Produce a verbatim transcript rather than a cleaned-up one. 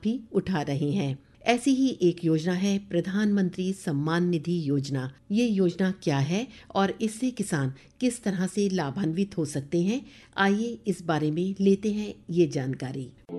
भी उठा रहे हैं। ऐसी ही एक योजना है प्रधानमंत्री सम्मान निधि योजना। ये योजना क्या है और इससे किसान किस तरह से लाभान्वित हो सकते हैं, आइए इस बारे में लेते हैं ये जानकारी।